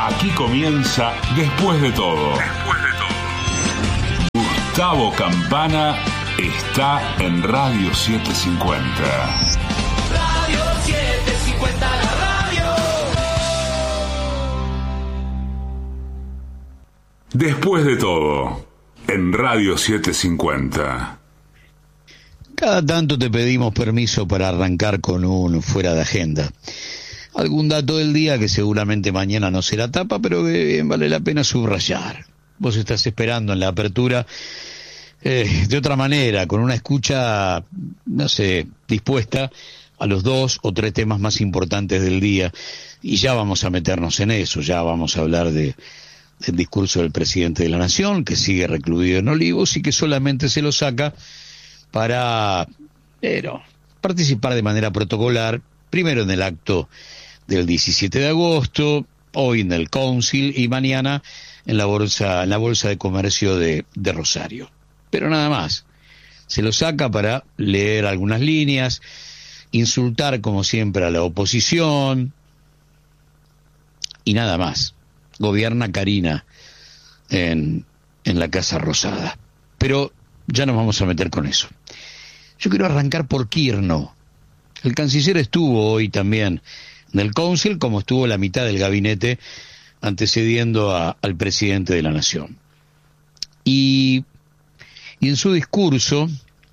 Aquí comienza Después de todo. Gustavo Campana está en Radio 750. Radio 750, la radio. Después de todo, en Radio 750. Cada tanto te pedimos permiso para arrancar con un fuera de agenda. Algún dato del día que seguramente mañana no será tapa, pero que vale la pena subrayar. Vos estás esperando en la apertura de otra manera, con una escucha, no sé, dispuesta a los 2 o 3 temas más importantes del día. Y ya vamos a meternos en eso, ya vamos a hablar del discurso del presidente de la Nación, que sigue recluido en Olivos y que solamente se lo saca para participar de manera protocolar, primero en el acto del 17 de agosto, hoy en el Council y mañana en la bolsa de comercio de Rosario. Pero nada más, se lo saca para leer algunas líneas, insultar como siempre a la oposición y nada más. Gobierna Karina en la Casa Rosada. Pero ya nos vamos a meter con eso. Yo quiero arrancar por Kirchner. El canciller estuvo hoy también en el Council, como estuvo la mitad del gabinete antecediendo al presidente de la Nación. Y en su discurso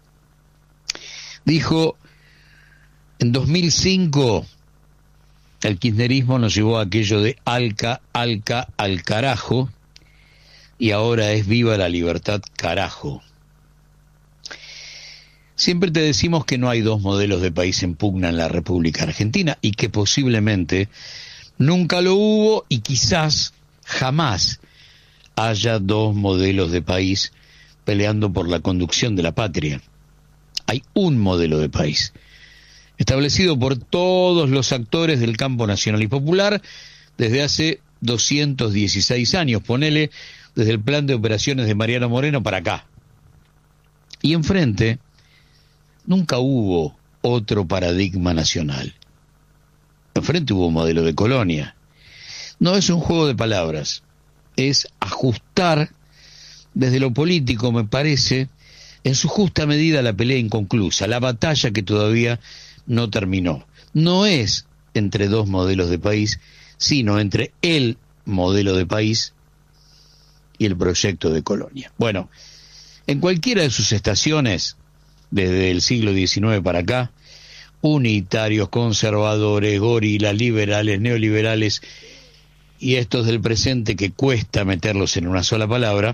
dijo, en 2005 el kirchnerismo nos llevó a aquello de Alca, al carajo, y ahora es viva la libertad, carajo. Siempre te decimos que no hay 2 modelos de país en pugna en la República Argentina y que posiblemente nunca lo hubo y quizás jamás haya 2 modelos de país peleando por la conducción de la patria. Hay un modelo de país establecido por todos los actores del campo nacional y popular desde hace 216 años, ponele desde el plan de operaciones de Mariano Moreno para acá. Y enfrente nunca hubo otro paradigma nacional. Enfrente hubo un modelo de colonia. No es un juego de palabras, es ajustar desde lo político, me parece, en su justa medida la pelea inconclusa, la batalla que todavía no terminó. No es entre 2 modelos de país, sino entre el modelo de país y el proyecto de colonia. Bueno, en cualquiera de sus estaciones, desde el siglo XIX para acá, unitarios, conservadores, gorilas, liberales, neoliberales y estos del presente que cuesta meterlos en una sola palabra,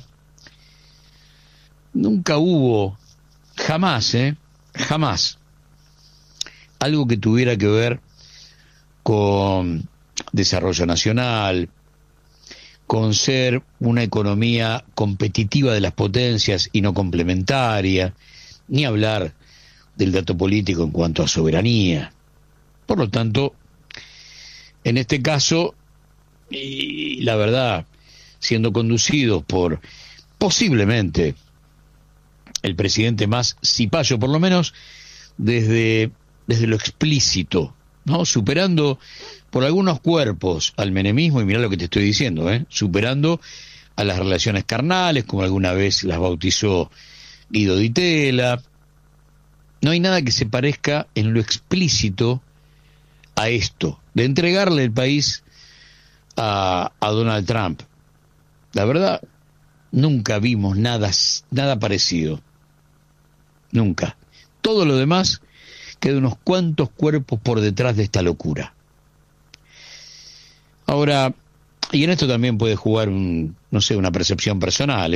nunca hubo, jamás, algo que tuviera que ver con desarrollo nacional, con ser una economía competitiva de las potencias y no complementaria, ni hablar del dato político en cuanto a soberanía. Por lo tanto, en este caso, y la verdad, siendo conducidos por posiblemente el presidente más cipayo, por lo menos desde lo explícito, ¿no? Superando por algunos cuerpos al menemismo, y mirá lo que te estoy diciendo, superando a las relaciones carnales, como alguna vez las bautizó Guido Di Tella. No hay nada que se parezca en lo explícito a esto, de entregarle el país a Donald Trump. La verdad, nunca vimos nada parecido. Nunca. Todo lo demás queda unos cuantos cuerpos por detrás de esta locura. Ahora, y en esto también puede jugar una percepción personal,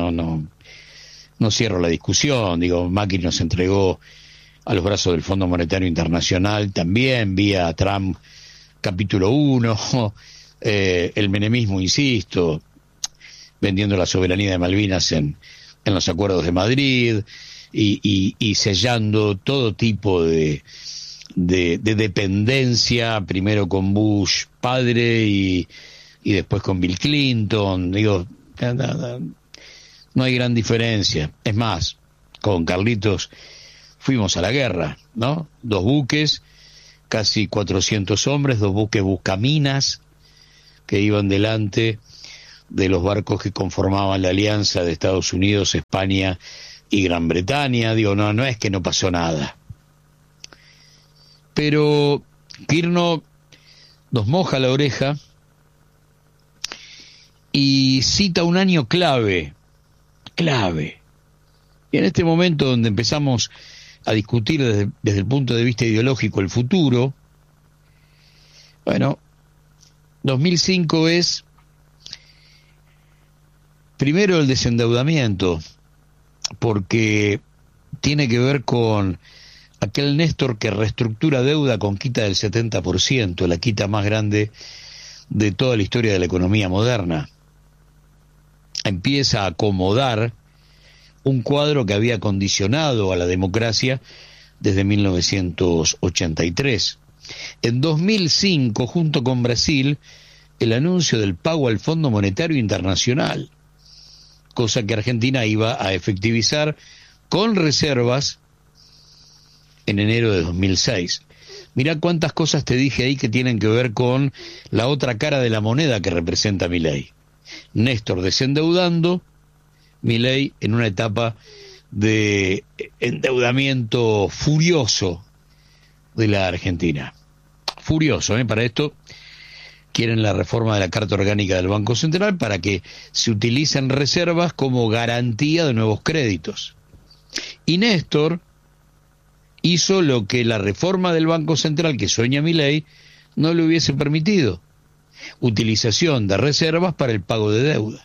no cierro la discusión. Digo, Macri nos entregó a los brazos del Fondo Monetario Internacional también vía Trump capítulo 1, el menemismo, insisto, vendiendo la soberanía de Malvinas en los acuerdos de Madrid y sellando todo tipo de dependencia, primero con Bush padre y después con Bill Clinton. Digo, no hay gran diferencia. Es más, con Carlitos fuimos a la guerra, ¿no? 2 buques, casi 400 hombres, 2 buques buscaminas, que iban delante de los barcos que conformaban la alianza de Estados Unidos, España y Gran Bretaña. Digo, no es que no pasó nada. Pero Kirchner nos moja la oreja y cita un año clave. Y en este momento donde empezamos a discutir desde el punto de vista ideológico el futuro, bueno, 2005 es primero el desendeudamiento, porque tiene que ver con aquel Néstor que reestructura deuda con quita del 70%, la quita más grande de toda la historia de la economía moderna. Empieza a acomodar un cuadro que había condicionado a la democracia desde 1983. En 2005, junto con Brasil, el anuncio del pago al Fondo Monetario Internacional, cosa que Argentina iba a efectivizar con reservas en enero de 2006. Mirá cuántas cosas te dije ahí que tienen que ver con la otra cara de la moneda que representa Milei. Néstor desendeudando, Milei en una etapa de endeudamiento furioso de la Argentina. Furioso, Para esto quieren la reforma de la Carta Orgánica del Banco Central para que se utilicen reservas como garantía de nuevos créditos. Y Néstor hizo lo que la reforma del Banco Central que sueña Milei no le hubiese permitido: utilización de reservas para el pago de deuda.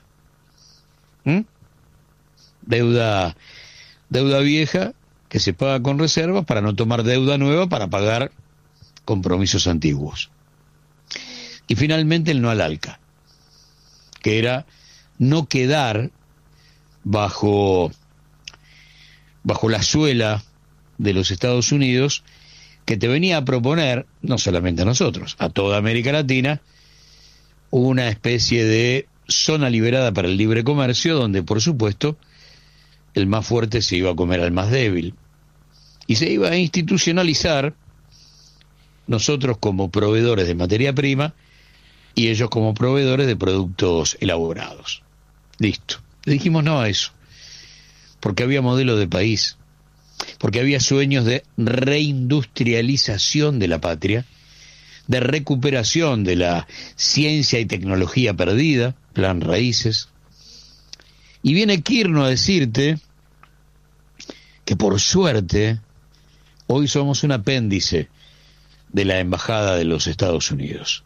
Deuda vieja que se paga con reservas para no tomar deuda nueva para pagar compromisos antiguos. Y finalmente el no al ALCA, que era no quedar bajo la suela de los Estados Unidos, que te venía a proponer, no solamente a nosotros, a toda América Latina, una especie de zona liberada para el libre comercio, donde por supuesto el más fuerte se iba a comer al más débil, y se iba a institucionalizar nosotros como proveedores de materia prima y ellos como proveedores de productos elaborados. Listo. Le dijimos no a eso, porque había modelo de país, porque había sueños de reindustrialización de la patria, de recuperación de la ciencia y tecnología perdida, plan Raíces. Y viene Kirchner a decirte que por suerte hoy somos un apéndice de la Embajada de los Estados Unidos.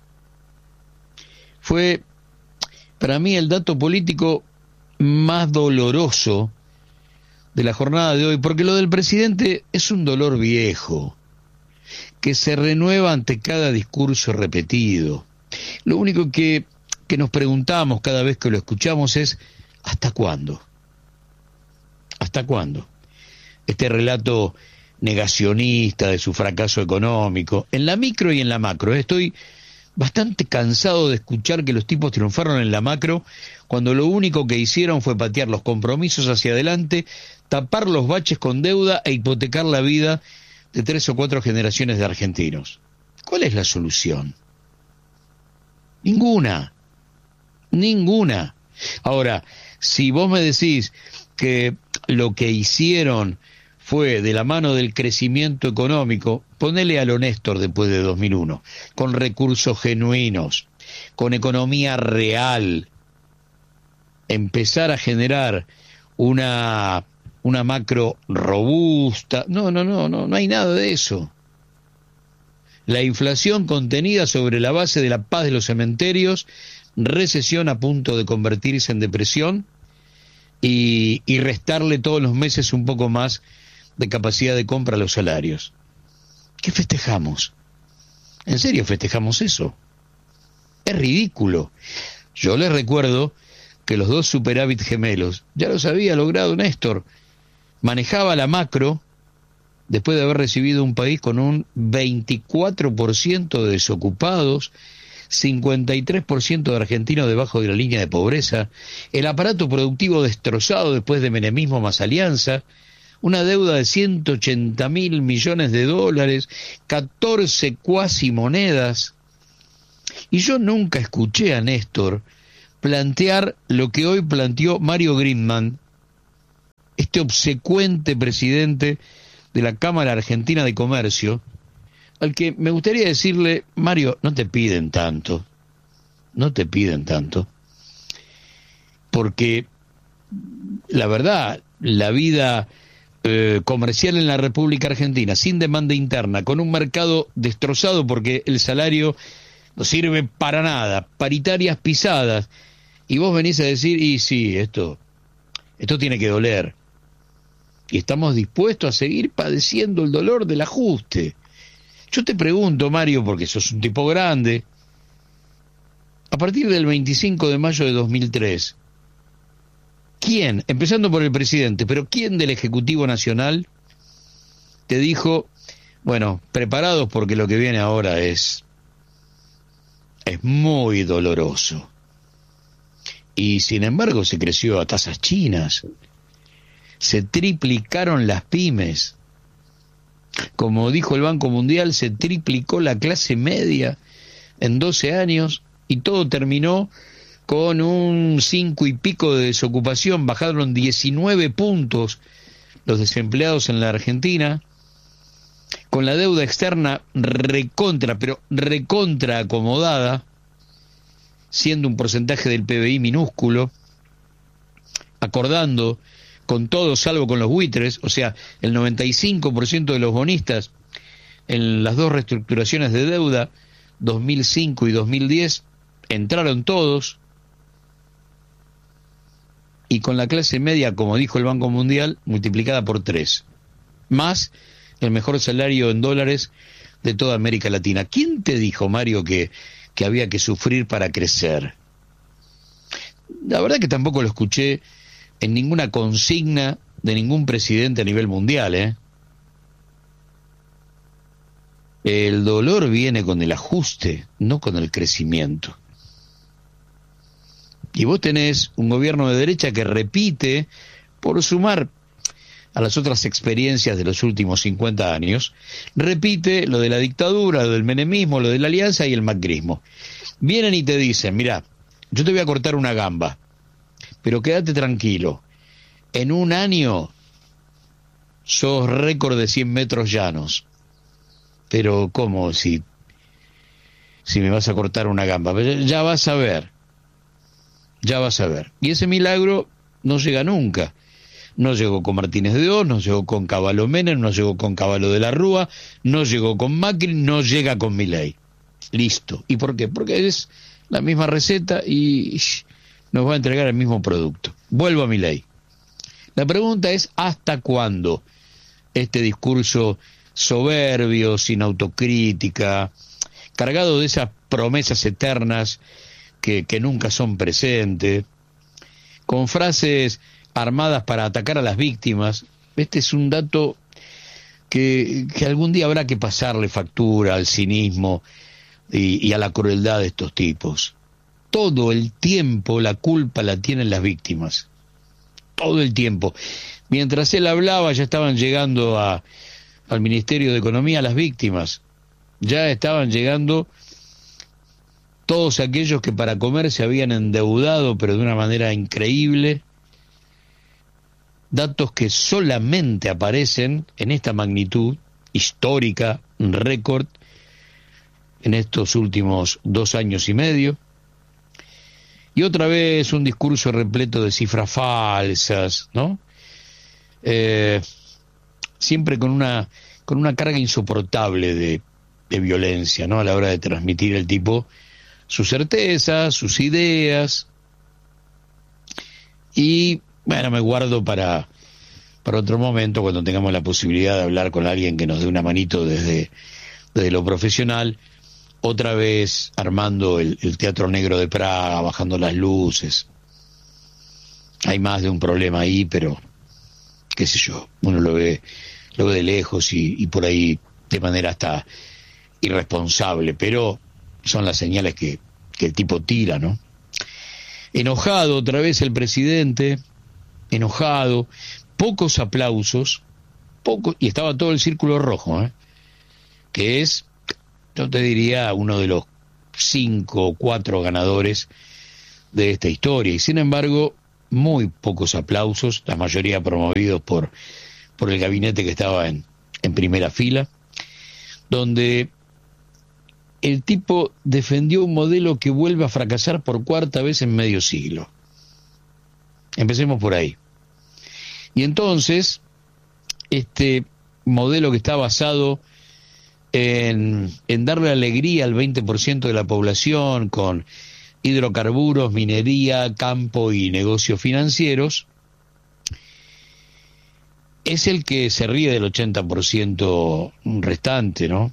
Fue para mí el dato político más doloroso de la jornada de hoy, porque lo del presidente es un dolor viejo, que se renueva ante cada discurso repetido. Lo único que nos preguntamos cada vez que lo escuchamos es ¿hasta cuándo? ¿Hasta cuándo? Este relato negacionista de su fracaso económico, en la micro y en la macro. Estoy bastante cansado de escuchar que los tipos triunfaron en la macro cuando lo único que hicieron fue patear los compromisos hacia adelante, tapar los baches con deuda e hipotecar la vida de 3 o 4 generaciones de argentinos. ¿Cuál es la solución? Ninguna. Ahora, si vos me decís que lo que hicieron fue de la mano del crecimiento económico, ponele a lo Néstor después de 2001, con recursos genuinos, con economía real, empezar a generar una macro robusta. No hay nada de eso. La inflación contenida sobre la base de la paz de los cementerios, recesión a punto de convertirse en depresión y restarle todos los meses un poco más de capacidad de compra a los salarios. ¿Qué festejamos? ¿En serio festejamos eso? Es ridículo. Yo les recuerdo que los 2 superávit gemelos ya los había logrado Néstor. Manejaba la macro después de haber recibido un país con un 24% de desocupados, 53% de argentinos debajo de la línea de pobreza, el aparato productivo destrozado después de menemismo más alianza, una deuda de 180.000 millones de dólares, 14 cuasimonedas, Y yo nunca escuché a Néstor plantear lo que hoy planteó Mario Grinman, este obsecuente presidente de la Cámara Argentina de Comercio, al que me gustaría decirle: Mario, no te piden tanto, porque la verdad, la vida comercial en la República Argentina, sin demanda interna, con un mercado destrozado porque el salario no sirve para nada, paritarias pisadas, y vos venís a decir: y sí, esto tiene que doler, y estamos dispuestos a seguir padeciendo el dolor del ajuste. Yo te pregunto, Mario, porque sos un tipo grande, a partir del 25 de mayo de 2003, ¿quién, empezando por el presidente, pero quién del Ejecutivo Nacional te dijo: bueno, preparados porque lo que viene ahora es muy doloroso? Y sin embargo se creció a tasas chinas, se triplicaron las pymes, como dijo el Banco Mundial, se triplicó la clase media en 12 años, y todo terminó con un 5 y pico de desocupación. Bajaron 19 puntos los desempleados en la Argentina, con la deuda externa recontra acomodada, siendo un porcentaje del PBI minúsculo, acordando con todos salvo con los buitres, o sea, el 95% de los bonistas en las dos reestructuraciones de deuda, 2005 y 2010, entraron todos, y con la clase media, como dijo el Banco Mundial, multiplicada por 3, más el mejor salario en dólares de toda América Latina. ¿Quién te dijo, Mario, que había que sufrir para crecer? La verdad que tampoco lo escuché en ninguna consigna de ningún presidente a nivel mundial, ¿eh? El dolor viene con el ajuste, no con el crecimiento. Y vos tenés un gobierno de derecha que repite, por sumar a las otras experiencias de los últimos 50 años, repite lo de la dictadura, lo del menemismo, lo de la alianza y el macrismo. Vienen y te dicen: mirá, yo te voy a cortar una gamba, pero quédate tranquilo, en un año sos récord de 100 metros llanos. Pero ¿cómo si me vas a cortar una gamba? Ya vas a ver. Y ese milagro no llega nunca. No llegó con Martínez de Oz, no llegó con Cavallo Menem, no llegó con Cavallo de la Rúa, no llegó con Macri, no llega con Milei. Listo. ¿Y por qué? Porque es la misma receta y nos va a entregar el mismo producto. Vuelvo a Milei. La pregunta es: ¿hasta cuándo este discurso soberbio, sin autocrítica, cargado de esas promesas eternas que nunca son presentes, con frases armadas para atacar a las víctimas? Este es un dato que algún día habrá que pasarle factura al cinismo y a la crueldad de estos tipos. Todo el tiempo la culpa la tienen las víctimas. Todo el tiempo. Mientras él hablaba, ya estaban llegando al Ministerio de Economía las víctimas. Ya estaban llegando todos aquellos que para comer se habían endeudado, pero de una manera increíble. Datos que solamente aparecen en esta magnitud histórica, récord, en estos últimos 2 años y medio. Y otra vez un discurso repleto de cifras falsas, ¿no? Siempre con una carga insoportable de violencia, ¿no? A la hora de transmitir el tipo sus certezas, sus ideas. Y bueno, me guardo para otro momento, cuando tengamos la posibilidad de hablar con alguien que nos dé una manito desde lo profesional, otra vez armando el Teatro Negro de Praga, bajando las luces. Hay más de un problema ahí, pero qué sé yo, uno lo ve de lejos y por ahí de manera hasta irresponsable, pero son las señales que el tipo tira, ¿no? Enojado otra vez el presidente, enojado, pocos aplausos, y estaba todo el círculo rojo, que es, yo te diría, uno de los 5 o 4 ganadores de esta historia, y sin embargo muy pocos aplausos, la mayoría promovidos por el gabinete que estaba en primera fila, donde el tipo defendió un modelo que vuelve a fracasar por 4ª vez en medio siglo. Empecemos por ahí. Y entonces, este modelo que está basado en darle alegría al 20% de la población con hidrocarburos, minería, campo y negocios financieros, es el que se ríe del 80% restante, ¿no?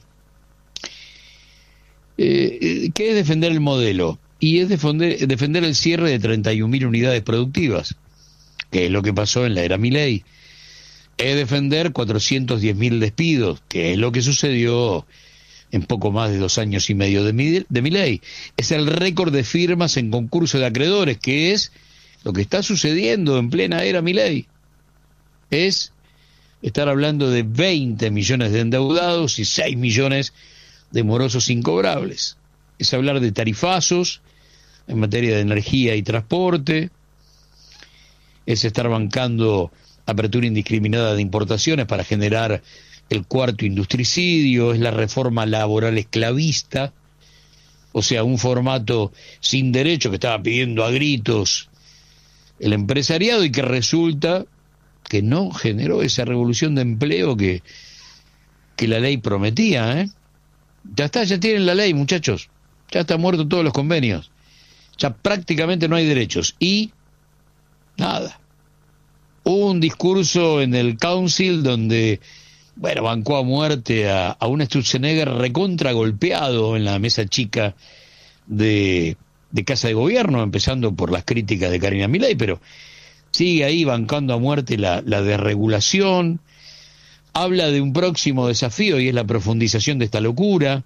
¿Qué es defender el modelo? Y es defender el cierre de 31.000 unidades productivas, que es lo que pasó en la era Milei. Es defender 410.000 despidos, que es lo que sucedió en poco más de 2 años y medio de Milei. Es el récord de firmas en concurso de acreedores, que es lo que está sucediendo en plena era Milei. Es estar hablando de 20 millones de endeudados y 6 millones de morosos incobrables. Es hablar de tarifazos en materia de energía y transporte. Es estar bancando apertura indiscriminada de importaciones para generar el 4º industricidio. Es la reforma laboral esclavista, o sea, un formato sin derecho que estaba pidiendo a gritos el empresariado y que resulta que no generó esa revolución de empleo que la ley prometía, ¿eh? Ya está, ya tienen la ley, muchachos. Ya están muertos todos los convenios. Ya prácticamente no hay derechos. Y nada. Hubo un discurso en el Council donde, bueno, bancó a muerte a un Sturzenegger recontra golpeado en la mesa chica de Casa de Gobierno, empezando por las críticas de Karina Milei, pero sigue ahí bancando a muerte la desregulación. Habla de un próximo desafío y es la profundización de esta locura.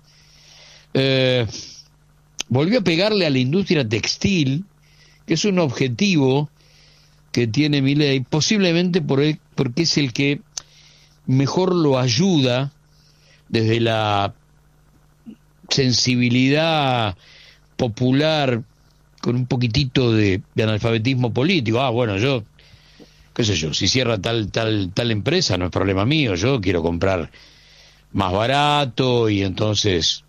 Volvió a pegarle a la industria textil, que es un objetivo que tiene Milei, posiblemente porque es el que mejor lo ayuda desde la sensibilidad popular, con un poquitito de analfabetismo político. Bueno, yo, qué sé yo, si cierra tal empresa no es problema mío, yo quiero comprar más barato, y entonces,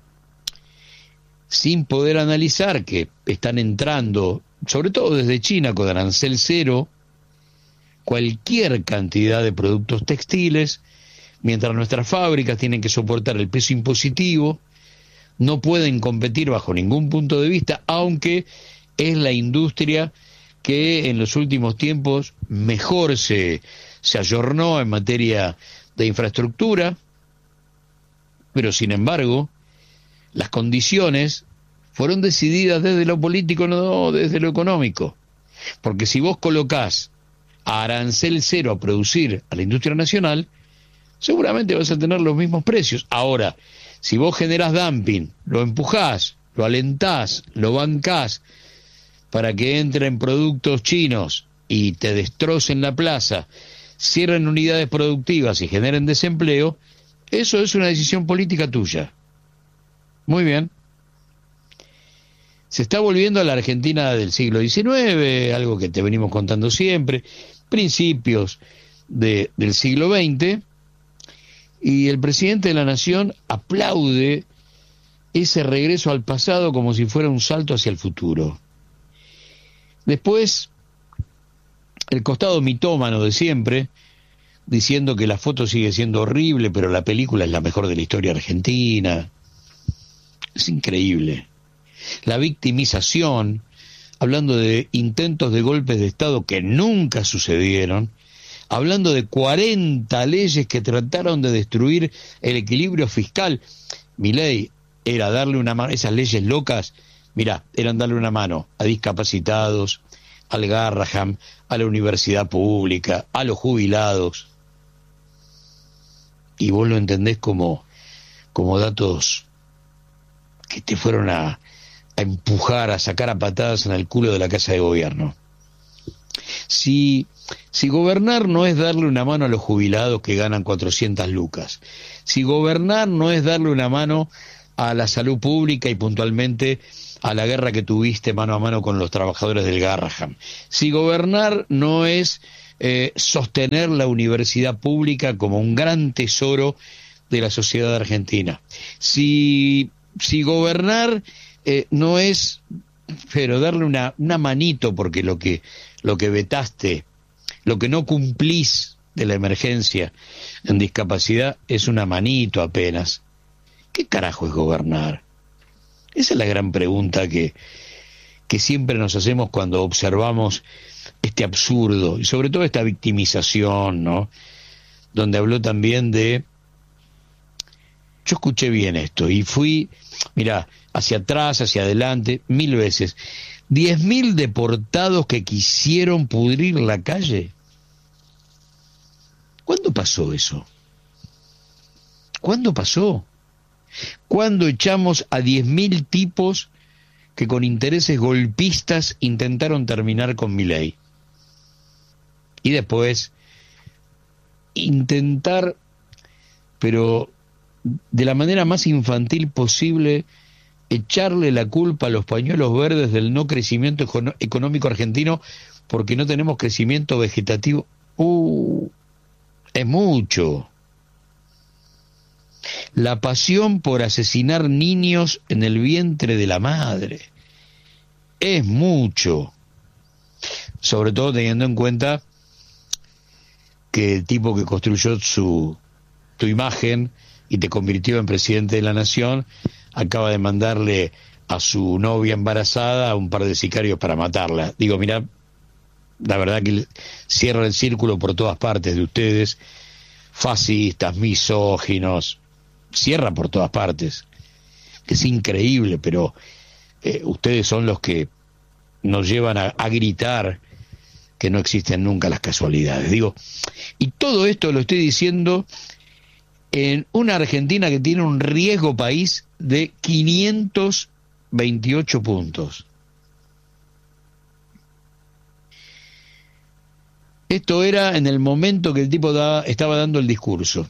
sin poder analizar que están entrando, sobre todo desde China, con arancel cero, cualquier cantidad de productos textiles, mientras nuestras fábricas tienen que soportar el peso impositivo, no pueden competir bajo ningún punto de vista, aunque es la industria que en los últimos tiempos mejor se ayornó en materia de infraestructura, pero sin embargo las condiciones fueron decididas desde lo político, no desde lo económico. Porque si vos colocás a arancel cero a producir a la industria nacional, seguramente vas a tener los mismos precios. Ahora, si vos generás dumping, lo empujás, lo alentás, lo bancás para que entren productos chinos y te destrocen la plaza, cierren unidades productivas y generen desempleo, eso es una decisión política tuya. Muy bien. Se está volviendo a la Argentina del siglo XIX, algo que te venimos contando siempre, principios del siglo XX, y el presidente de la Nación aplaude ese regreso al pasado como si fuera un salto hacia el futuro. Después, el costado mitómano de siempre, diciendo que la foto sigue siendo horrible, pero la película es la mejor de la historia argentina. Es increíble. La victimización, hablando de intentos de golpes de Estado que nunca sucedieron, hablando de 40 leyes que trataron de destruir el equilibrio fiscal. Milei era darle una mano, esas leyes locas, mirá, eran darle una mano a discapacitados, al Garraham, a la universidad pública, a los jubilados. Y vos lo entendés como datos que te fueron a empujar, a sacar a patadas en el culo de la Casa de Gobierno. Si gobernar no es darle una mano a los jubilados que ganan 400 lucas, si gobernar no es darle una mano a la salud pública y puntualmente a la guerra que tuviste mano a mano con los trabajadores del Garrahan. Si gobernar no es sostener la universidad pública como un gran tesoro de la sociedad argentina, si gobernar no es, pero darle una manito, porque lo que vetaste, lo que no cumplís de la emergencia en discapacidad es una manito apenas. ¿Qué carajo es gobernar? Esa es la gran pregunta que siempre nos hacemos cuando observamos este absurdo y sobre todo esta victimización, ¿no? Donde habló también de... Yo escuché bien esto y fui, mira, hacia atrás, hacia adelante, 1000 veces. 10.000 deportados que quisieron pudrir la calle. ¿Cuándo pasó eso? ¿Cuándo pasó? ¿Cuándo echamos a 10.000 tipos que con intereses golpistas intentaron terminar con Milei? Y después intentar, pero de la manera más infantil posible, echarle la culpa a los pañuelos verdes del no crecimiento económico argentino porque no tenemos crecimiento vegetativo. Es mucho. La pasión por asesinar niños en el vientre de la madre. Es mucho. Sobre todo teniendo en cuenta que el tipo que construyó tu imagen y te convirtió en presidente de la nación acaba de mandarle a su novia embarazada a un par de sicarios para matarla. Digo, mira, la verdad que cierra el círculo por todas partes de ustedes, fascistas, misóginos, cierra por todas partes. Es increíble, pero ustedes son los que nos llevan a gritar que no existen nunca las casualidades. Digo, y todo esto lo estoy diciendo en una Argentina que tiene un riesgo país de 528 puntos. Esto era en el momento que el tipo estaba dando el discurso.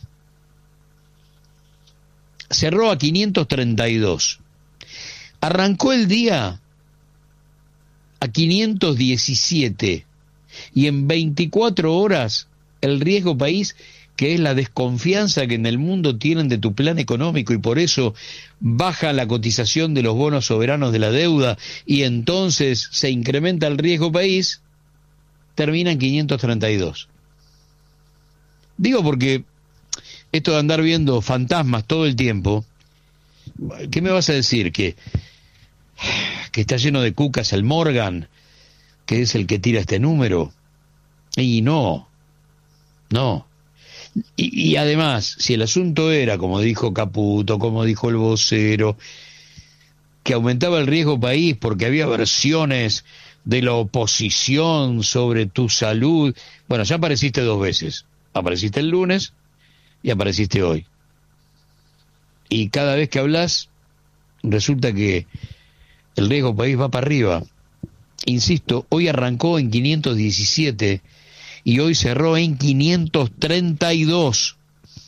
Cerró a 532. Arrancó el día a 517. Y en 24 horas el riesgo país, que es la desconfianza que en el mundo tienen de tu plan económico y por eso baja la cotización de los bonos soberanos de la deuda y entonces se incrementa el riesgo país, termina en 532. Digo porque esto de andar viendo fantasmas todo el tiempo, ¿qué me vas a decir? ¿Que está lleno de cucas el Morgan, que es el que tira este número? Y no. Y además, si el asunto era, como dijo Caputo, como dijo el vocero, que aumentaba el riesgo país porque había versiones de la oposición sobre tu salud, bueno, ya apareciste 2 veces. Apareciste el lunes y apareciste hoy. Y cada vez que hablas, resulta que el riesgo país va para arriba. Insisto, hoy arrancó en 517 y hoy cerró en 532.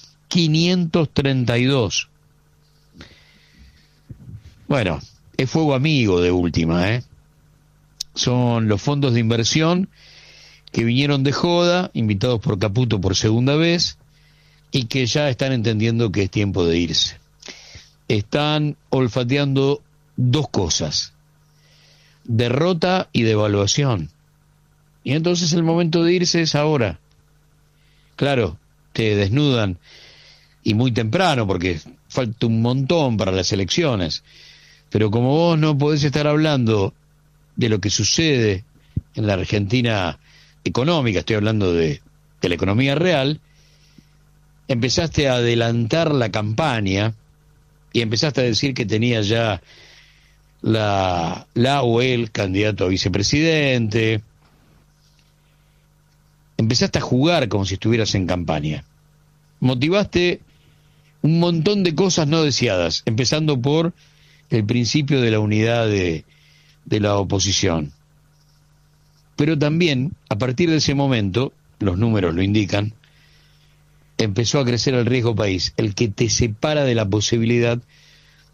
532. Bueno, es fuego amigo de última, ¿eh? Son los fondos de inversión que vinieron de joda, invitados por Caputo por segunda vez, y que ya están entendiendo que es tiempo de irse. Están olfateando 2 cosas: derrota y devaluación. Y entonces el momento de irse es ahora. Claro, te desnudan, y muy temprano, porque falta un montón para las elecciones. Pero como vos no podés estar hablando de lo que sucede en la Argentina económica, estoy hablando de la economía real, empezaste a adelantar la campaña y empezaste a decir que tenía ya la o el candidato a vicepresidente. Empezaste a jugar como si estuvieras en campaña. Motivaste un montón de cosas no deseadas, empezando por el principio de la unidad de la oposición. Pero también, a partir de ese momento, los números lo indican, empezó a crecer el riesgo país, el que te separa de la posibilidad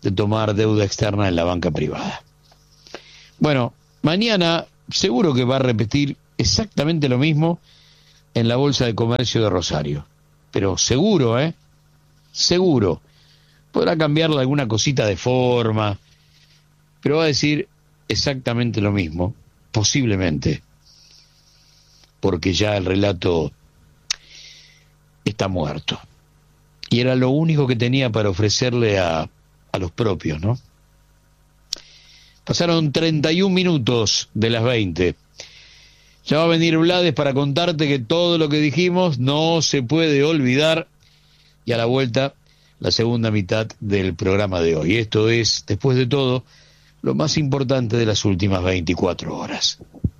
de tomar deuda externa en la banca privada. Bueno, mañana seguro que va a repetir exactamente lo mismo en la Bolsa de Comercio de Rosario. Pero seguro, seguro. Podrá cambiarle alguna cosita de forma, pero va a decir exactamente lo mismo, posiblemente, porque ya el relato está muerto. Y era lo único que tenía para ofrecerle a los propios, ¿no? Pasaron 31 minutos de las 20. Ya va a venir Blades para contarte que todo lo que dijimos no se puede olvidar. Y a la vuelta, la segunda mitad del programa de hoy. Esto es, después de todo, lo más importante de las últimas 24 horas.